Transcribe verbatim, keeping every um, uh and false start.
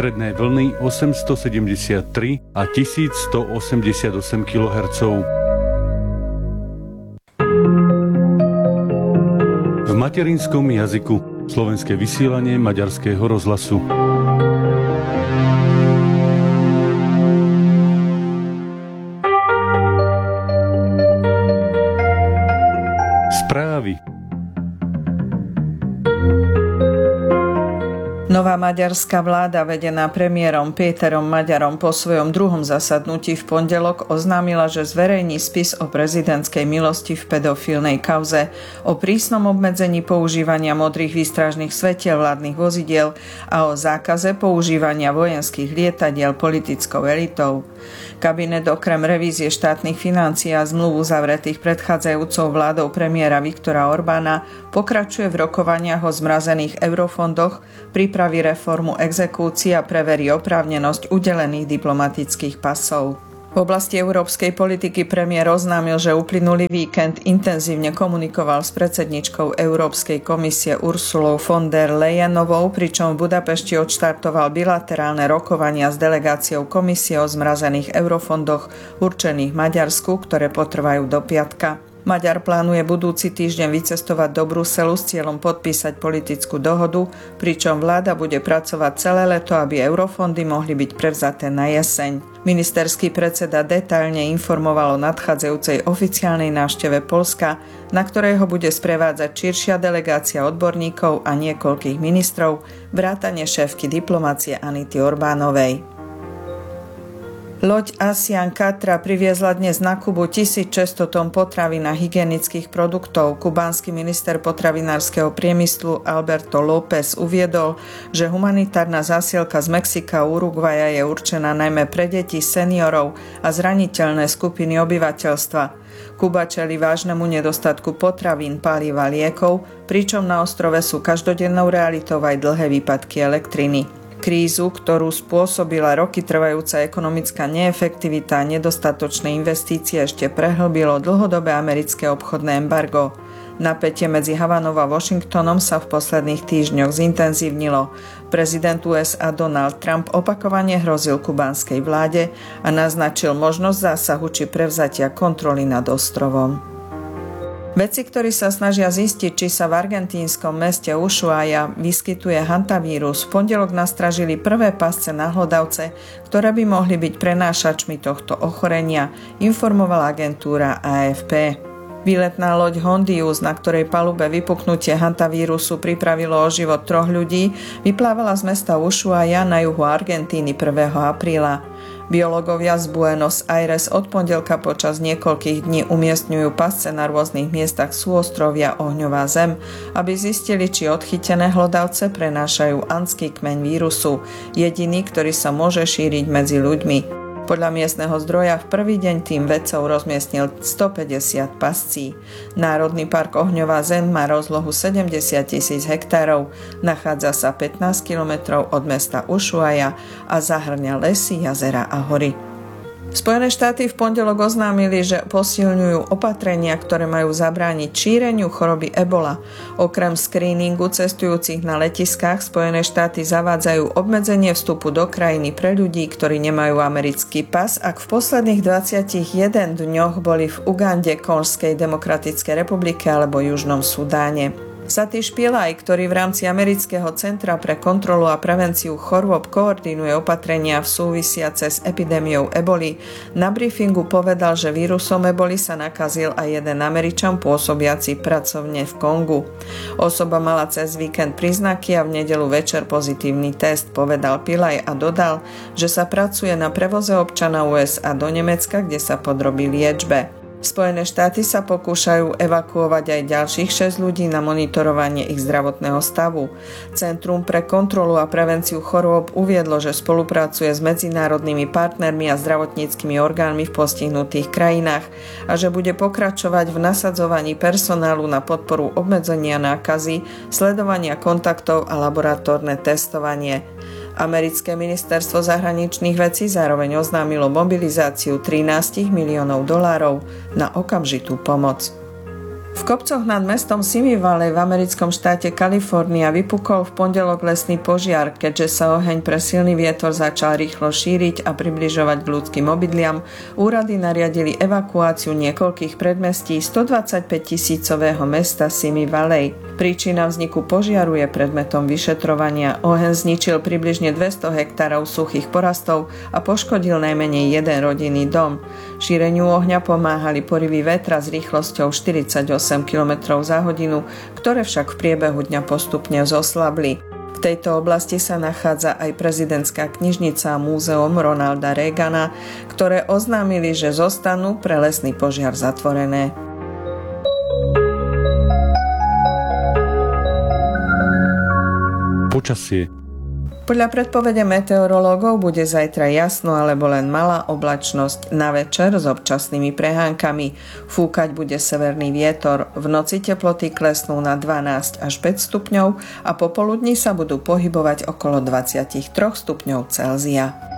stredné vlny osemstosedemdesiattri a tisícstoosemdesiatosem kilohertzov. V materinskom jazyku slovenské vysielanie Maďarského rozhlasu. Správy. Nová maďarská vláda, vedená premiérom Péterom Maďarom, po svojom druhom zasadnutí v pondelok oznámila, že zverejní spis o prezidentskej milosti v pedofilnej kauze, o prísnom obmedzení používania modrých výstražných svetiel vládnych vozidiel a o zákaze používania vojenských lietadiel politickou elitou. Kabinet okrem revízie štátnych financií a zmluv uzavretých predchádzajúcou vládou premiéra Viktora Orbána pokračuje v rokovaniach o zmrazených eurofondoch, pripraví reformu exekúcií a preverí oprávnenosť udelených diplomatických pasov. V oblasti európskej politiky premiér oznámil, že uplynulý víkend intenzívne komunikoval s predsedničkou Európskej komisie Ursulou von der Leyenovou, pričom v Budapešti odštartoval bilaterálne rokovania s delegáciou komisie o zmrazených eurofondoch určených Maďarsku, ktoré potrvajú do piatka. Maďar plánuje budúci týždeň vycestovať do Bruselu s cieľom podpísať politickú dohodu, pričom vláda bude pracovať celé leto, aby eurofondy mohli byť prevzaté na jeseň. Ministerský predseda detailne informoval o nadchádzajúcej oficiálnej návšteve Poľska, na ktorej ho bude sprevádzať širšia delegácia odborníkov a niekoľkých ministrov, vrátane šéfky diplomácie Anity Orbánovej. Loď Asian Katra priviezla dnes na Kubu tisícšesťsto tón potravín a hygienických produktov. Kubánsky minister potravinárskeho priemyslu Alberto López uviedol, že humanitárna zásielka z Mexika a Uruguaja je určená najmä pre deti, seniorov a zraniteľné skupiny obyvateľstva. Kuba čelí vážnemu nedostatku potravín, palív a liekov, pričom na ostrove sú každodennou realitou aj dlhé výpadky elektriny. Krízu, ktorú spôsobila roky trvajúca ekonomická neefektivita a nedostatočné investície, ešte prehlbilo dlhodobé americké obchodné embargo. Napätie medzi Havanou a Washingtonom sa v posledných týždňoch zintenzívnilo. Prezident ú es á Donald Trump opakovane hrozil kubánskej vláde a naznačil možnosť zásahu či prevzatia kontroly nad ostrovom. Vedci, ktorí sa snažia zistiť, či sa v argentínskom meste Ushuaia vyskytuje hantavírus, v pondelok nastražili prvé pasce na hlodavce, ktoré by mohli byť prenášačmi tohto ochorenia, informovala agentúra á ef pé. Výletná loď Hondius, na ktorej palube vypuknutie hantavírusu pripravilo o život troch ľudí, vyplávala z mesta Ushuaia na juhu Argentíny prvého apríla. Biológovia z Buenos Aires od pondelka počas niekoľkých dní umiestňujú pasce na rôznych miestach súostrovia Ohňová zem, aby zistili, či odchytené hlodavce prenášajú andský kmeň vírusu, jediný, ktorý sa môže šíriť medzi ľuďmi. Podľa miestneho zdroja v prvý deň tým vedcov rozmiestnil stopäťdesiat pascí. Národný park Ohňová zem má rozlohu sedemdesiat tisíc hektárov, nachádza sa pätnásť kilometrov od mesta Ushuaia a zahŕňa lesy, jazera a hory. Spojené štáty v pondelok oznámili, že posilňujú opatrenia, ktoré majú zabrániť šíreniu choroby ebola. Okrem skríningu cestujúcich na letiskách Spojené štáty zavádzajú obmedzenie vstupu do krajiny pre ľudí, ktorí nemajú americký pas, ak v posledných dvadsiatich jeden dňoch boli v Ugande, Konžskej demokratickej republike alebo Južnom Sudáne. Satish Pillai, ktorý v rámci Amerického centra pre kontrolu a prevenciu chorôb koordinuje opatrenia v súvisiace s epidémiou eboli, na briefingu povedal, že vírusom eboli sa nakazil aj jeden Američan pôsobiaci pracovne v Kongu. Osoba mala cez víkend príznaky a v nedeľu večer pozitívny test, povedal Pillai a dodal, že sa pracuje na prevoze občana ú es á do Nemecka, kde sa podrobí liečbe. Spojené štáty sa pokúšajú evakuovať aj ďalších šesť ľudí na monitorovanie ich zdravotného stavu. Centrum pre kontrolu a prevenciu chorôb uviedlo, že spolupracuje s medzinárodnými partnermi a zdravotníckymi orgánmi v postihnutých krajinách a že bude pokračovať v nasadzovaní personálu na podporu obmedzenia nákazy, sledovania kontaktov a laboratórne testovanie. Americké ministerstvo zahraničných vecí zároveň oznámilo mobilizáciu trinásť miliónov dolárov na okamžitú pomoc. V kopcoch nad mestom Simi Valley v americkom štáte Kalifornia vypukol v pondelok lesný požiar, keďže sa oheň pre silný vietor začal rýchlo šíriť a približovať k ľudským obydliam. Úrady nariadili evakuáciu niekoľkých predmestí stodvadsaťpäť tisícového mesta Simi Valley. Príčina vzniku požiaru je predmetom vyšetrovania. Oheň zničil približne dvesto hektárov suchých porastov a poškodil najmenej jeden rodinný dom. Šíreniu ohňa pomáhali porivy vetra s rýchlosťou štyridsaťosem kilometrov za hodinu, ktoré však v priebehu dňa postupne zoslabli. V tejto oblasti sa nachádza aj prezidentská knižnica a múzeum Ronalda Reagana, ktoré oznámili, že zostanú pre lesný požiar zatvorené. Počasie. Podľa predpovede meteorológov bude zajtra jasno alebo len malá oblačnosť na večer s občasnými prehánkami. Fúkať bude severný vietor. V noci teploty klesnú na dvanásť až päť stupňov a popoludní sa budú pohybovať okolo dvadsaťtri stupňov Celzia.